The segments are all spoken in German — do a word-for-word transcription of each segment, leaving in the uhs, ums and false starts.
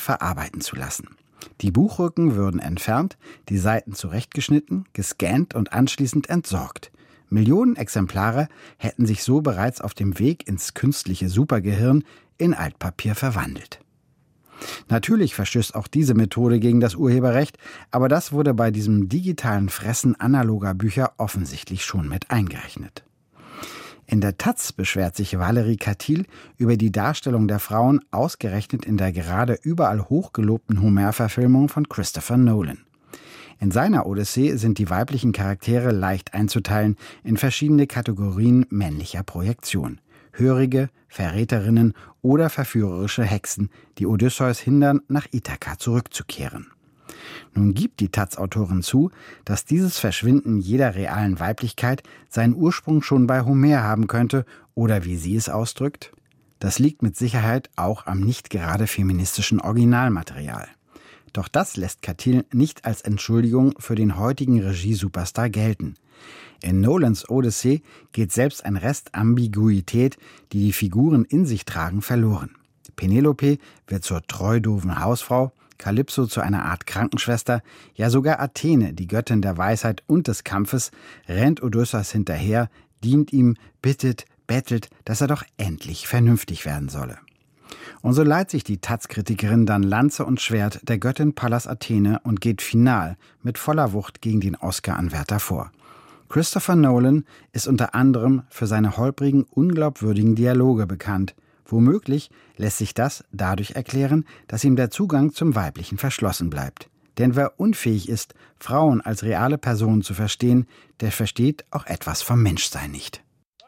verarbeiten zu lassen. Die Buchrücken würden entfernt, die Seiten zurechtgeschnitten, gescannt und anschließend entsorgt. Millionen Exemplare hätten sich so bereits auf dem Weg ins künstliche Supergehirn in Altpapier verwandelt. Natürlich verstößt auch diese Methode gegen das Urheberrecht, aber das wurde bei diesem digitalen Fressen analoger Bücher offensichtlich schon mit eingerechnet. In der Taz beschwert sich Valerie Katil über die Darstellung der Frauen ausgerechnet in der gerade überall hochgelobten Homer-Verfilmung von Christopher Nolan. In seiner Odyssee sind die weiblichen Charaktere leicht einzuteilen in verschiedene Kategorien männlicher Projektion. Hörige, Verräterinnen oder verführerische Hexen, die Odysseus hindern, nach Ithaka zurückzukehren. Nun gibt die Taz-Autorin zu, dass dieses Verschwinden jeder realen Weiblichkeit seinen Ursprung schon bei Homer haben könnte oder, wie sie es ausdrückt, das liegt mit Sicherheit auch am nicht gerade feministischen Originalmaterial. Doch das lässt Katil nicht als Entschuldigung für den heutigen Regie-Superstar gelten. In Nolans Odyssee geht selbst ein Rest Ambiguität, die die Figuren in sich tragen, verloren. Penelope wird zur treu doofen Hausfrau, Kalypso zu einer Art Krankenschwester, ja sogar Athene, die Göttin der Weisheit und des Kampfes, rennt Odysseus hinterher, dient ihm, bittet, bettelt, dass er doch endlich vernünftig werden solle. Und so leiht sich die Taz-Kritikerin dann Lanze und Schwert der Göttin Pallas Athene und geht final mit voller Wucht gegen den Oscar-Anwärter vor. Christopher Nolan ist unter anderem für seine holprigen, unglaubwürdigen Dialoge bekannt. Womöglich lässt sich das dadurch erklären, dass ihm der Zugang zum Weiblichen verschlossen bleibt. Denn wer unfähig ist, Frauen als reale Personen zu verstehen, der versteht auch etwas vom Menschsein nicht.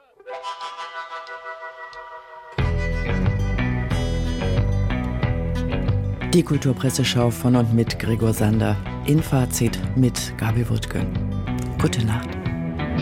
Die Kulturpresseschau von und mit Gregor Sander. In Fazit mit Gabi Wuttke. Gute Nacht.